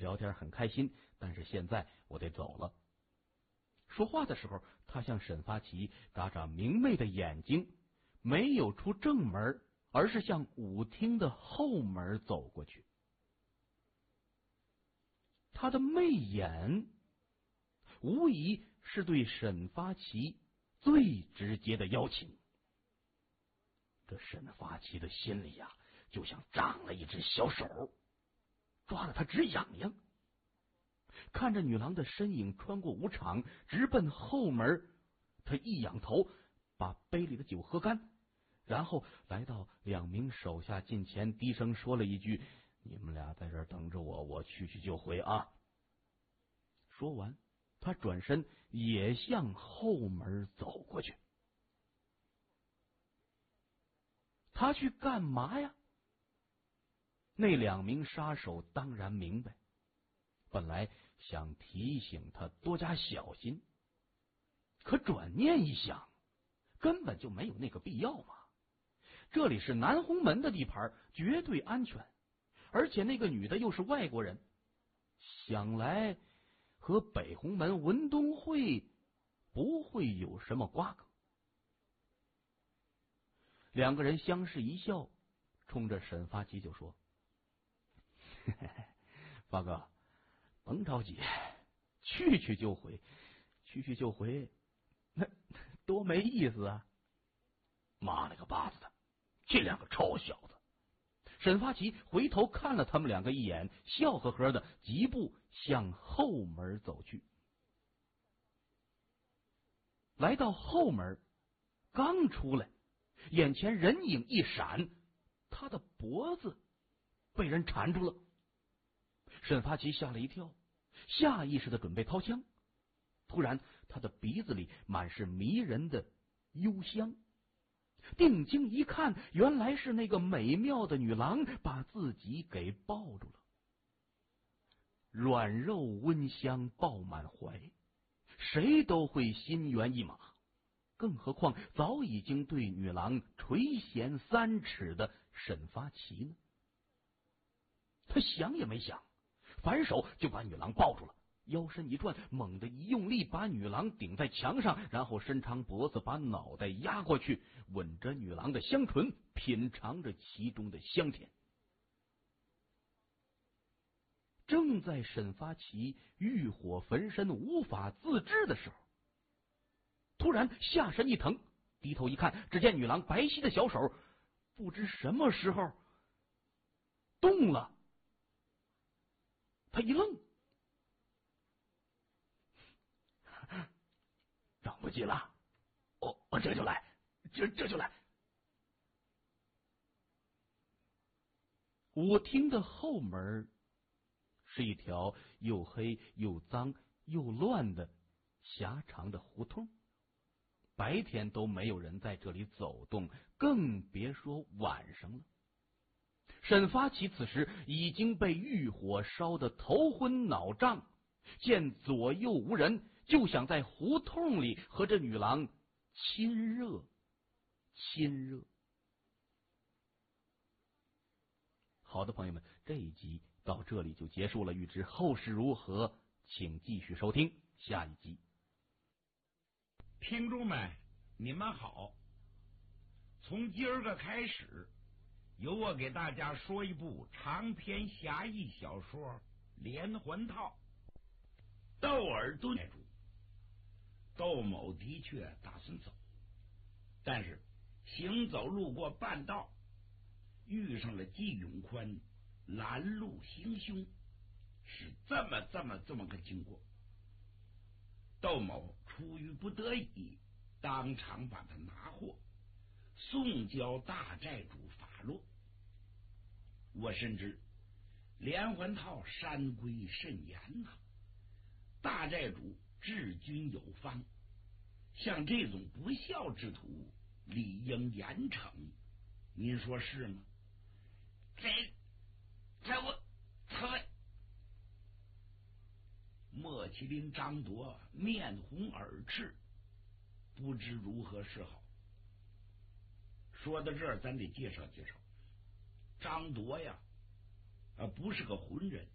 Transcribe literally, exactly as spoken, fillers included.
聊天很开心，但是现在我得走了。说话的时候，他向沈发奇眨眨明媚的眼睛，没有出正门，而是向舞厅的后门走过去。他的媚眼无疑是对沈发奇最直接的邀请。这沈发奇的心里呀、啊，就像长了一只小手，抓得他直痒痒。看着女郎的身影穿过舞场，直奔后门，他一仰头，把杯里的酒喝干，然后来到两名手下近前，低声说了一句：“你们俩在这儿等着我，我去去就回啊。”说完，他转身也向后门走过去。他去干嘛呀？那两名杀手当然明白，本来想提醒他多加小心，可转念一想，根本就没有那个必要嘛。这里是南红门的地盘，绝对安全，而且那个女的又是外国人，想来和北红门文东会不会有什么瓜葛。两个人相视一笑，冲着沈发奇就说：“发哥，甭着急，去去就回，去去就回，那多没意思啊！”妈了个巴子的，这两个臭小子！沈发奇回头看了他们两个一眼，笑呵呵的疾步向后门走去。来到后门，刚出来，眼前人影一闪，他的脖子被人缠住了。沈发奇吓了一跳，下意识的准备掏枪，突然他的鼻子里满是迷人的幽香。定睛一看，原来是那个美妙的女郎把自己给抱住了，软肉温香抱满怀，谁都会心猿意马，更何况早已经对女郎垂涎三尺的沈发奇呢？他想也没想，反手就把女郎抱住了，腰身一转，猛地一用力，把女郎顶在墙上，然后伸长脖子把脑袋压过去，吻着女郎的香唇，品尝着其中的香甜。正在沈发奇欲火焚身无法自制的时候，突然下身一疼，低头一看，只见女郎白皙的小手不知什么时候动了。他一愣，等不及了，我我这就来，这这就来。舞厅的后门是一条又黑又脏又乱的狭长的胡同，白天都没有人在这里走动，更别说晚上了。沈发奇此时已经被欲火烧得头昏脑胀，见左右无人，就想在胡同里和这女郎亲热亲热。好的，朋友们，这一集到这里就结束了，欲知后事如何，请继续收听下一集。 听众们，你们好，从今儿个开始，由我给大家说一部长篇侠义小说《连环套》。窦尔敦主，窦某的确打算走，但是行走路过半道，遇上了季永宽拦路行凶，是这么这么这么个经过。窦某出于不得已，当场把他拿获，送交大寨主法落。我深知连环套山规甚严呐、啊，大寨主治军有方，像这种不孝之徒理应严惩，您说是吗？这这我猜。莫麒麟张铎面红耳赤，不知如何是好。说到这儿，咱得介绍介绍张铎呀，啊，不是个浑人，